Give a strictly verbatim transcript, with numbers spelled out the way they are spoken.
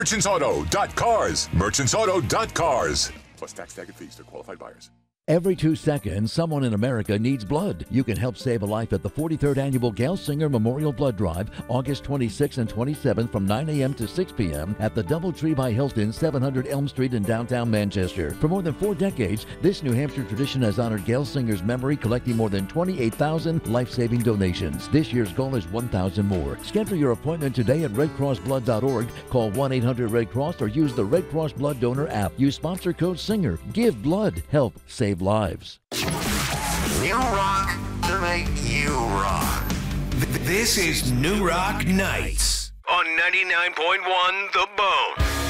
Merchants Auto dot cars. Merchants Auto dot cars. Plus tax, tag, and fees to qualified buyers. Every two seconds, someone in America needs blood. You can help save a life at the forty-third Annual Gail Singer Memorial Blood Drive, August twenty-sixth and twenty-seventh from nine a.m. to six p.m. at the Doubletree by Hilton, seven hundred Elm Street in downtown Manchester. For more than four decades, this New Hampshire tradition has honored Gail Singer's memory, collecting more than twenty-eight thousand life-saving donations. This year's goal is one thousand more. Schedule your appointment today at red cross blood dot org. Call one eight hundred red cross or use the Red Cross Blood Donor app. Use sponsor code SINGER. Give blood. Help save lives. New rock to make you rock. This is New Rock Nights on ninety-nine point one The Bone.